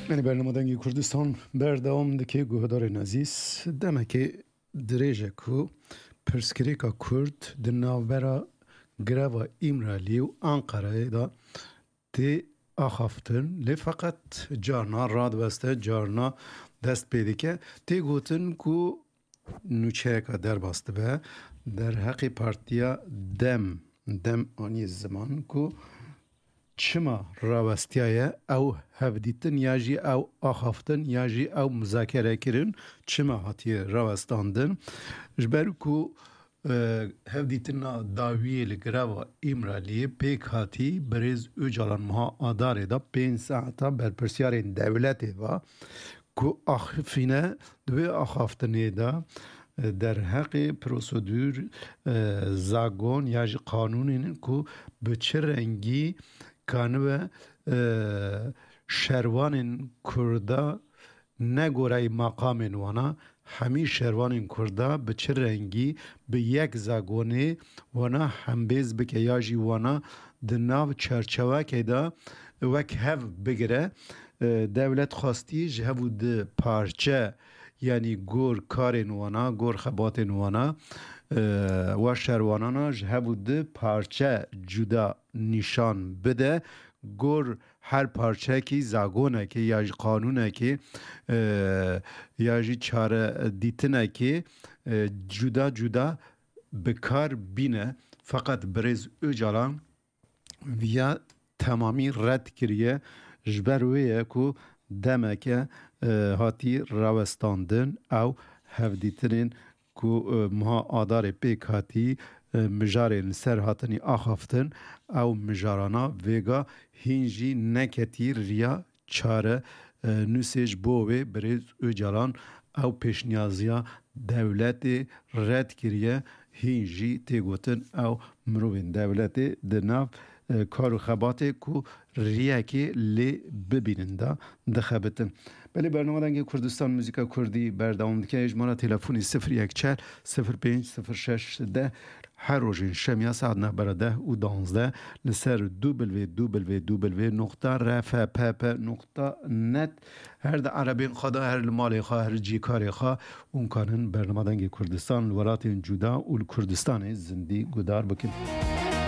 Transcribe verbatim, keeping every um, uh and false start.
یعنی برنامه دنگی کردستان بردام دکی گوهدار نزیز دمه که دریجه کو پرسکریکا کرد در ناوبرا گروا ایمرالی و انقره دا تی آخافتن لی فقط جارنا راد بسته جارنا دست پیده که تی گوتن کو نوچهکا در باسته به در حقی پارتیا دم دم آنی زمان کو چما راوستیایه او هفدیتن یاجی او آخافتن یاجی او مذاکره کرن چما هاتی راوستاندن جبرو کو هفدیتن داویه لگراوا ایمرالی پیک هاتی بریز اوجالان مها آداره دا پین ساعتا برپرسیارین دولته و کو آخفینه دوی آخافتنه دا در حق پروسیدور زاگون یا قانونین کو به چه رنگی کانوه شروان کرده نگوره مقام وانا همی شروان کرده به چه رنگی به یک زاگونه وانا همبیز بکه یاجی وانا دناو چرچوه که دا وک هف بگره دولت خواستی جهو ده پارچه یعنی گور کارین وانا گور خباتین وانا و شروانانا جهو ده پارچه جدا نشان بده گور هر پارچه کی زاگونه کی یا قانونه کی یا چاره دیتنه کی جدا جدا بکار بینه فقط بریز اوجالان ویا تمامی رد کریه جبرویه کو دمکه هاتی راوستاندن او هفدیترین کو مها آدار پیک هاتی مجارین سر هاتنی آخافتن او مجارانا ویگا هینجی نکتی ریا چاره نوسیج بوه بریز اوجالان او پیشنیازیا دولت رد کریه هینجی تیگوتن او مروین دولت دناف کارو خباته کو ریاکی لی ببیننده دخبتن بله برنامه دنگی کردستان موزیکا کردی برداوم دکه اجمالا تلفونی صفر یک چهار صفر پنج صفر شش ده هر روزین شمیا ساعت نه برده و دانزده لسر دوبلوی دوبلوی دوبلوی نقطه رفع پپ نقطه نت هر ده عربین خدا هر مالی خواه هر جی کاری خواه اون کانن برنامه دنگی کردستان الولات جودا و کردستان زندی گدار بکن